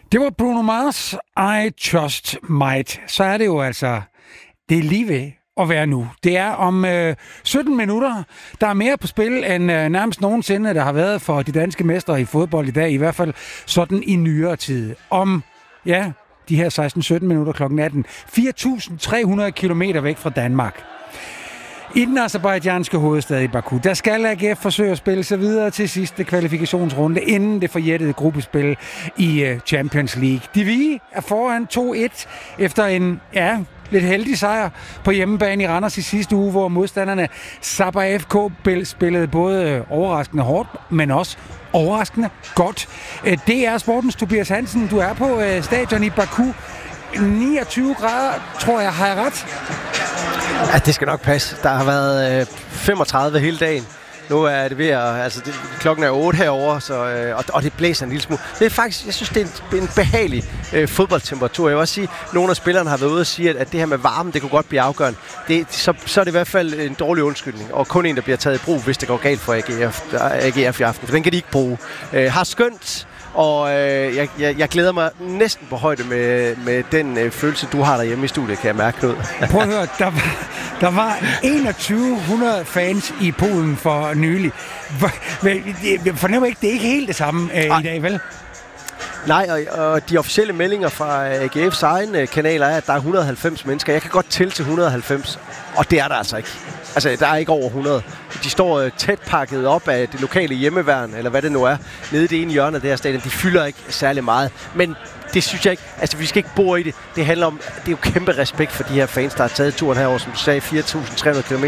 Det var Bruno Mars, I Just Might. Så er det jo altså, det er lige ved at være nu. Det er om 17 minutter. Der er mere på spil end nærmest nogensinde, der har været for de danske mestre i fodbold i dag. I hvert fald sådan i nyere tid. Om, ja, de her 16-17 minutter kl. 18. 4.300 kilometer væk fra Danmark. I den aserbajdsjanske hovedstad i Baku, der skal AGF forsøge at spille sig videre til sidste kvalifikationsrunde, inden det forjættede gruppespil i Champions League. De Vie er foran 2-1 efter en, lidt heldig sejr på hjemmebane i Randers i sidste uge, hvor modstanderne Sabah FK spillede både overraskende hårdt, men også overraskende godt. Det er Sportens Tobias Hansen. Du er på stadion i Baku. 29 grader, tror jeg, har jeg ret? Ja, det skal nok passe. Der har været 35 hele dagen. Nu er det ved at... klokken er 8 herovre, så, og det blæser en lille smule. Det er faktisk, jeg synes, det er en behagelig fodboldtemperatur. Jeg vil også sige, at nogle af spillerne har været ude og sige, at det her med varmen, det kunne godt blive afgørende. Så er det i hvert fald en dårlig undskyldning, og kun en, der bliver taget i brug, hvis det går galt for AGF i aften. For den kan de ikke bruge. Har skønt, og jeg glæder mig næsten på højde med den følelse, du har derhjemme i studiet, kan jeg mærke, Knud. Prøv at høre, der var 2100 fans i Polen for nylig. Jeg fornemmer ikke, det er ikke helt det samme i dag, vel? Nej, og de officielle meldinger fra AGF's egen kanaler er, at der er 190 mennesker. Jeg kan godt tælle til 190, og det er der altså ikke. Altså, der er ikke over 100. De står tæt pakket op af det lokale hjemmeværn, eller hvad det nu er, nede i det ene hjørne af det her stadion. De fylder ikke særlig meget, men det synes jeg ikke. Altså, vi skal ikke bore i det. Det handler om, det er jo kæmpe respekt for de her fans, der har taget turen herover, som du sagde, 4.300 km.